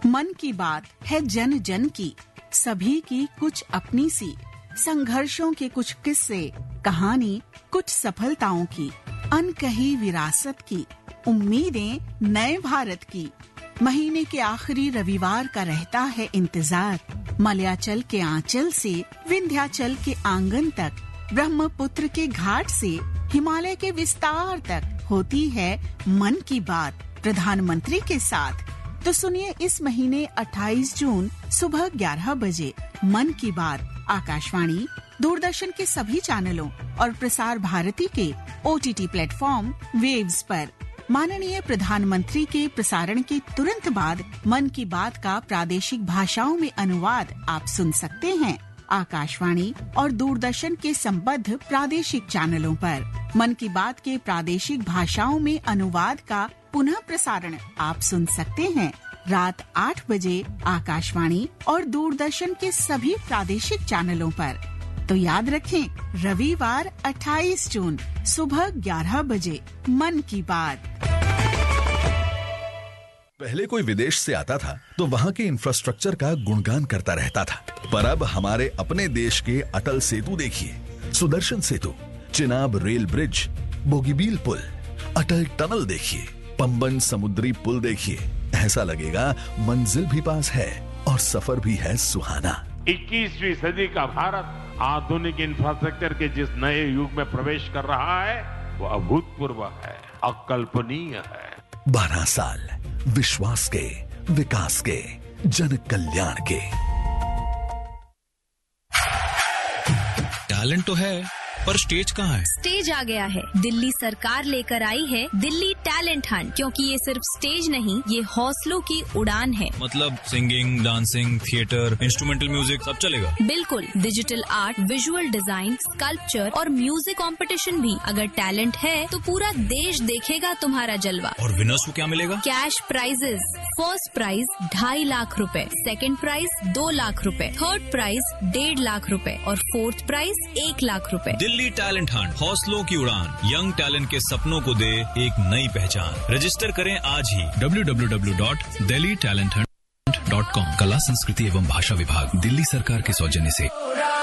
मन की बात है जन जन की, सभी की कुछ अपनी सी, संघर्षों के कुछ किस्से, कहानी कुछ सफलताओं की, अनकही विरासत की, उम्मीदें नए भारत की। महीने के आखिरी रविवार का रहता है इंतजार, मलयाचल के आंचल से विंध्याचल के आंगन तक, ब्रह्मपुत्र के घाट से हिमालय के विस्तार तक होती है मन की बात प्रधानमंत्री के साथ। तो सुनिए इस महीने 28 जून सुबह 11 बजे मन की बात आकाशवाणी, दूरदर्शन के सभी चैनलों और प्रसार भारती के OTT प्लेटफॉर्म वेव्स पर। माननीय प्रधानमंत्री के प्रसारण के तुरंत बाद मन की बात का प्रादेशिक भाषाओं में अनुवाद आप सुन सकते हैं आकाशवाणी और दूरदर्शन के संबद्ध प्रादेशिक चैनलों पर। मन की बात के प्रादेशिक भाषाओं में अनुवाद का पुनः प्रसारण आप सुन सकते हैं रात 8 बजे आकाशवाणी और दूरदर्शन के सभी प्रादेशिक चैनलों पर। तो याद रखें, रविवार 28 जून सुबह 11 बजे मन की बात। पहले कोई विदेश से आता था तो वहाँ के इंफ्रास्ट्रक्चर का गुणगान करता रहता था, पर अब हमारे अपने देश के अटल सेतु देखिए, सुदर्शन सेतु, चिनाब रेल ब्रिज, बोगीबील पुल, अटल टनल देखिए, पंबन समुद्री पुल देखिए। ऐसा लगेगा मंजिल भी पास है और सफर भी है सुहाना। 21वीं सदी का भारत आधुनिक इंफ्रास्ट्रक्चर के जिस नए युग में प्रवेश कर रहा है वो अभूतपूर्व है, अकल्पनीय है। 12 साल विश्वास के, विकास के, जन कल्याण के। टैलेंट तो है पर स्टेज कहाँ है? स्टेज आ गया है। दिल्ली सरकार लेकर आई है दिल्ली टैलेंट हंट, क्योंकि ये सिर्फ स्टेज नहीं, ये हौसलों की उड़ान है। मतलब singing, dancing, theatre, instrumental music सब चलेगा? बिल्कुल, digital art, visual design, sculpture और म्यूजिक कंपटीशन भी। अगर टैलेंट है तो पूरा देश देखेगा तुम्हारा जलवा। और विनर्स को क्या मिलेगा? Cash prices. First prize 2.5 lakh रुपए, सेकंड प्राइज 2 लाख रुपए, थर्ड प्राइज 1.5 लाख रुपए और फोर्थ प्राइज 1 लाख रुपए। दिल्ली टैलेंट हंट, हौसलों की उड़ान, यंग टैलेंट के सपनों को दे एक नई पहचान। रजिस्टर करें आज ही www.delhitalenthunt.com। कला संस्कृति एवं भाषा विभाग, दिल्ली सरकार के सौजन्य से।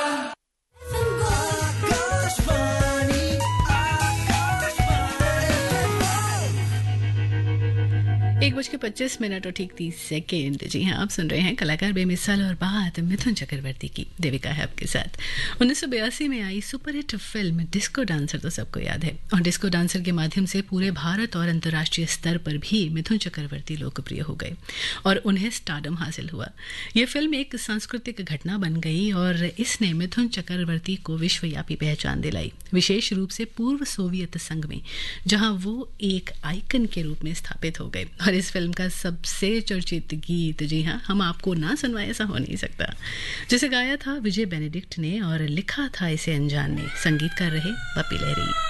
1:25 और ठीक 30 सेकेंड। जी हाँ, आप सुन रहे हैं कलाकार बेमिसाल और बात मिथुन चक्रवर्ती की। देविका है आपके साथ। 1982 में आई सुपरहिट फिल्म डिस्को डांसर तो सबको याद है, और डिस्को डांसर के माध्यम से पूरे भारत और अंतर्राष्ट्रीय स्तर पर भी मिथुन चक्रवर्ती लोकप्रिय हो गए और उन्हें स्टारडम हासिल हुआ। ये फिल्म एक सांस्कृतिक घटना बन गई और इसने मिथुन चक्रवर्ती को विश्वव्यापी पहचान दिलाई, विशेष रूप से पूर्व सोवियत संघ में, जहां वो एक आइकन के रूप में स्थापित हो गए। और इस फिल्म का सबसे चर्चित गीत, जी हाँ, हम आपको ना सुनवाए ऐसा हो नहीं सकता, जिसे गाया था विजय बेनेडिक्ट ने और लिखा था इसे अनजान ने। संगीतकार रहे पप्पी लहरी।